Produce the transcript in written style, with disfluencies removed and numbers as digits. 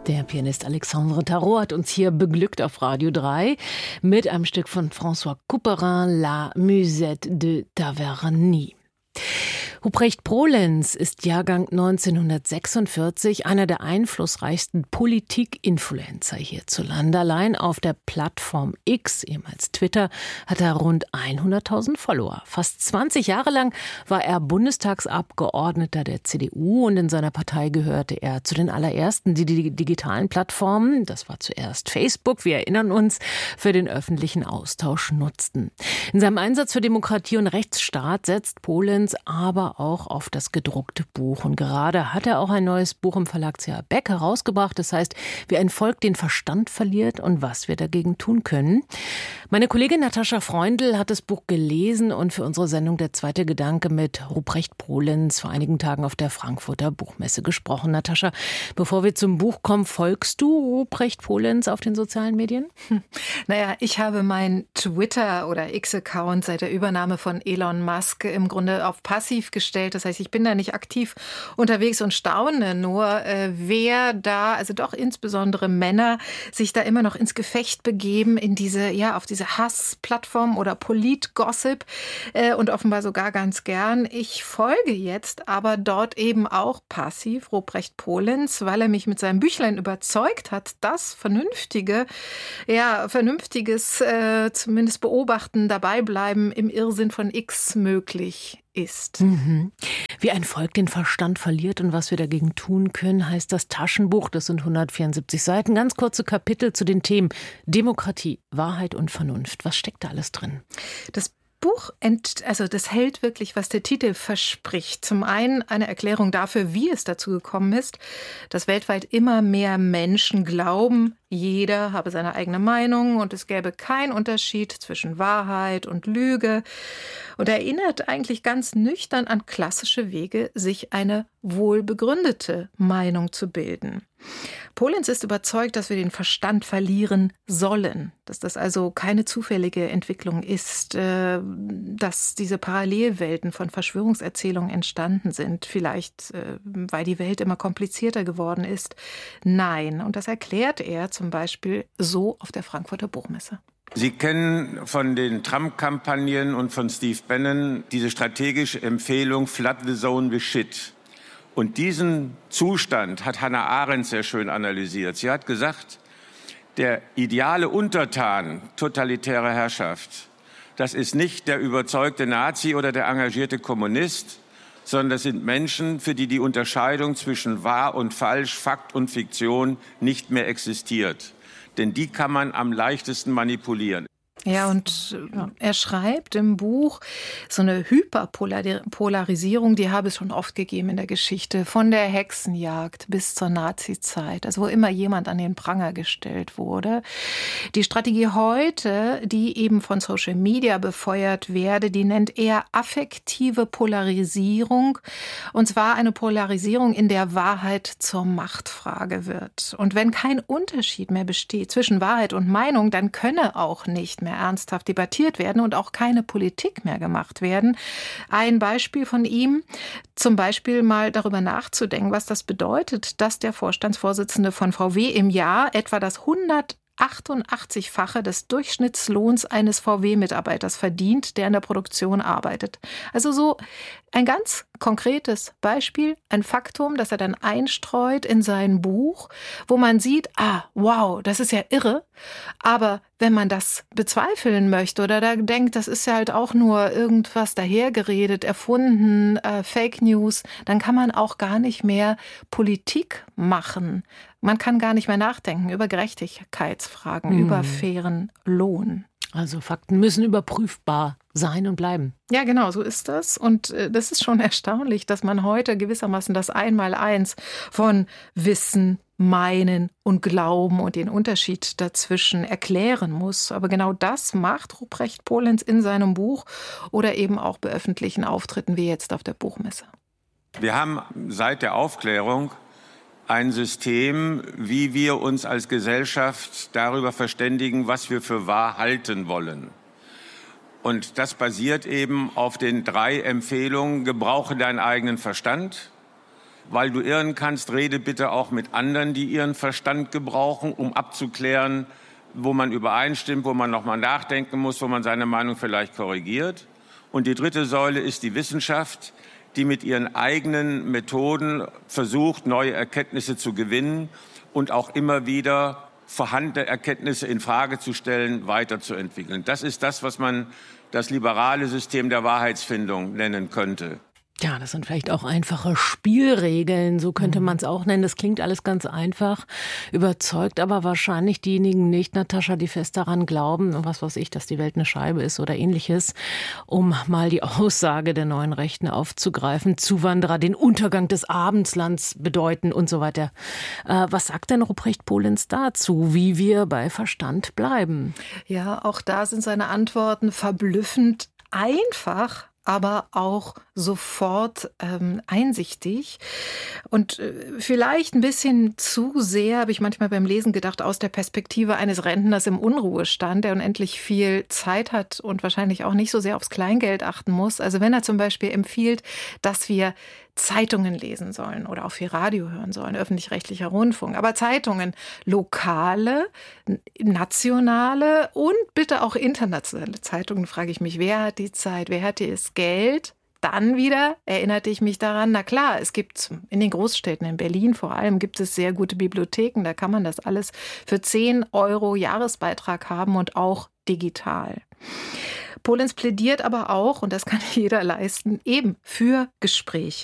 Der Pianist Alexandre Tarot hat uns hier beglückt auf Radio 3 mit einem Stück von François Couperin, La Musette de Taverny. Ruprecht Polenz ist Jahrgang 1946, einer der einflussreichsten Politik-Influencer hierzulande. Allein auf der Plattform X, ehemals Twitter, hat er rund 100.000 Follower. Fast 20 Jahre lang war er Bundestagsabgeordneter der CDU und in seiner Partei gehörte er zu den allerersten, die die digitalen Plattformen, das war zuerst Facebook, wir erinnern uns, für den öffentlichen Austausch nutzten. In seinem Einsatz für Demokratie und Rechtsstaat setzt Polenz aber auch auf das gedruckte Buch. Und gerade hat er auch ein neues Buch im Verlag C.A. Beck herausgebracht. Das heißt, wie ein Volk den Verstand verliert und was wir dagegen tun können. Meine Kollegin Natascha Freundl hat das Buch gelesen und für unsere Sendung Der zweite Gedanke mit Ruprecht Polenz vor einigen Tagen auf der Frankfurter Buchmesse gesprochen. Natascha, bevor wir zum Buch kommen, folgst du Ruprecht Polenz auf den sozialen Medien? Naja, ich habe meinen Twitter- oder X-Account seit der Übernahme von Elon Musk im Grunde auf passiv gestellt. Das heißt, ich bin da nicht aktiv unterwegs und staune nur, wer da, also doch insbesondere Männer, sich da immer noch ins Gefecht begeben in diese, ja, auf diese Hassplattform oder Polit-Gossip und offenbar sogar ganz gern. Ich folge jetzt aber dort eben auch passiv Ruprecht Polenz, weil er mich mit seinem Büchlein überzeugt hat, dass vernünftiges, zumindest beobachten, dabeibleiben im Irrsinn von X möglich ist. Wie ein Volk den Verstand verliert und was wir dagegen tun können, heißt das Taschenbuch. Das sind 174 Seiten, ganz kurze Kapitel zu den Themen Demokratie, Wahrheit und Vernunft. Was steckt da alles drin? Das Buch, das hält wirklich, was der Titel verspricht. Zum einen eine Erklärung dafür, wie es dazu gekommen ist, dass weltweit immer mehr Menschen glauben, jeder habe seine eigene Meinung und es gäbe keinen Unterschied zwischen Wahrheit und Lüge. Und erinnert eigentlich ganz nüchtern an klassische Wege, sich eine wohlbegründete Meinung zu bilden. Polenz ist überzeugt, dass wir den Verstand verlieren sollen, dass das also keine zufällige Entwicklung ist, dass diese Parallelwelten von Verschwörungserzählungen entstanden sind, vielleicht weil die Welt immer komplizierter geworden ist. Nein, und das erklärt er zum Beispiel so auf der Frankfurter Buchmesse. Sie kennen von den Trump-Kampagnen und von Steve Bannon diese strategische Empfehlung Flood the Zone with Shit. Und diesen Zustand hat Hannah Arendt sehr schön analysiert. Sie hat gesagt, der ideale Untertan totalitärer Herrschaft, das ist nicht der überzeugte Nazi oder der engagierte Kommunist, sondern das sind Menschen, für die die Unterscheidung zwischen wahr und falsch, Fakt und Fiktion nicht mehr existiert. Denn die kann man am leichtesten manipulieren. Ja, und er schreibt im Buch, so eine Hyperpolarisierung, die habe es schon oft gegeben in der Geschichte, von der Hexenjagd bis zur Nazizeit, also wo immer jemand an den Pranger gestellt wurde. Die Strategie heute, die eben von Social Media befeuert werde, die nennt er affektive Polarisierung, und zwar eine Polarisierung, in der Wahrheit zur Machtfrage wird. Und wenn kein Unterschied mehr besteht zwischen Wahrheit und Meinung, dann könne auch nicht mehr ernsthaft debattiert werden und auch keine Politik mehr gemacht werden. Ein Beispiel von ihm, zum Beispiel mal darüber nachzudenken, was das bedeutet, dass der Vorstandsvorsitzende von VW im Jahr etwa das 188-fache des Durchschnittslohns eines VW-Mitarbeiters verdient, der in der Produktion arbeitet. Also so ein ganz konkretes Beispiel, ein Faktum, das er dann einstreut in sein Buch, wo man sieht, wow, das ist ja irre. Aber wenn man das bezweifeln möchte oder da denkt, das ist ja halt auch nur irgendwas dahergeredet, erfunden, Fake News, dann kann man auch gar nicht mehr Politik machen. Man kann gar nicht mehr nachdenken über Gerechtigkeitsfragen, über fairen Lohn. Also Fakten müssen überprüfbar sein und bleiben. Ja, genau, so ist das. Und das ist schon erstaunlich, dass man heute gewissermaßen das Einmaleins von Wissen, Meinen und Glauben und den Unterschied dazwischen erklären muss. Aber genau das macht Ruprecht Polenz in seinem Buch oder eben auch bei öffentlichen Auftritten wie jetzt auf der Buchmesse. Wir haben seit der Aufklärung ein System, wie wir uns als Gesellschaft darüber verständigen, was wir für wahr halten wollen. Und das basiert eben auf den 3 Empfehlungen: Gebrauche deinen eigenen Verstand, weil du irren kannst, rede bitte auch mit anderen, die ihren Verstand gebrauchen, um abzuklären, wo man übereinstimmt, wo man nochmal nachdenken muss, wo man seine Meinung vielleicht korrigiert. Und die dritte Säule ist die Wissenschaft, die mit ihren eigenen Methoden versucht, neue Erkenntnisse zu gewinnen und auch immer wieder vorhandene Erkenntnisse in Frage zu stellen, weiterzuentwickeln. Das ist das, was man das liberale System der Wahrheitsfindung nennen könnte. Ja, das sind vielleicht auch einfache Spielregeln, so könnte man es auch nennen. Das klingt alles ganz einfach, überzeugt aber wahrscheinlich diejenigen nicht, Natascha, die fest daran glauben, was weiß ich, dass die Welt eine Scheibe ist oder ähnliches, um mal die Aussage der neuen Rechten aufzugreifen, Zuwanderer den Untergang des Abendslands bedeuten und so weiter. Was sagt denn Ruprecht Polenz dazu, wie wir bei Verstand bleiben? Ja, auch da sind seine Antworten verblüffend einfach, aber auch sofort einsichtig. Und vielleicht ein bisschen zu sehr, habe ich manchmal beim Lesen gedacht, aus der Perspektive eines Rentners im Unruhestand, der unendlich viel Zeit hat und wahrscheinlich auch nicht so sehr aufs Kleingeld achten muss. Also wenn er zum Beispiel empfiehlt, dass wir Zeitungen lesen sollen oder auch viel Radio hören sollen, öffentlich-rechtlicher Rundfunk. Aber Zeitungen, lokale, nationale und bitte auch internationale Zeitungen, frage ich mich, wer hat die Zeit, wer hat das Geld? Dann wieder erinnerte ich mich daran, na klar, es gibt in den Großstädten, in Berlin vor allem, gibt es sehr gute Bibliotheken, da kann man das alles für 10 € Jahresbeitrag haben und auch digital. Polenz plädiert aber auch, und das kann jeder leisten, eben für Gespräche.